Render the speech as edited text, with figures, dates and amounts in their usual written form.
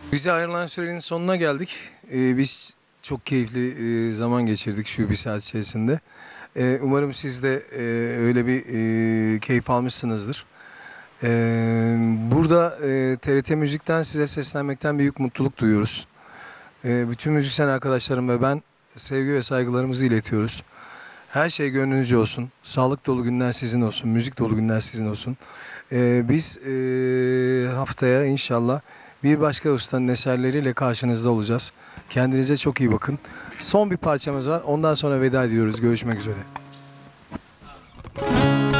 Bize ayrılan sürenin sonuna geldik. Biz çok keyifli zaman geçirdik şu bir saat içerisinde. Umarım siz de öyle bir keyif almışsınızdır. Ee, Burada TRT Müzik'ten size seslenmekten büyük mutluluk duyuyoruz. Bütün müzisyen arkadaşlarım ve ben sevgi ve saygılarımızı iletiyoruz. Her şey gönlünüzce olsun. Sağlık dolu günler sizin olsun. Müzik dolu günler sizin olsun. Biz haftaya inşallah bir başka ustanın eserleriyle karşınızda olacağız. Kendinize çok iyi bakın. Son bir parçamız var. Ondan sonra veda ediyoruz. Görüşmek üzere.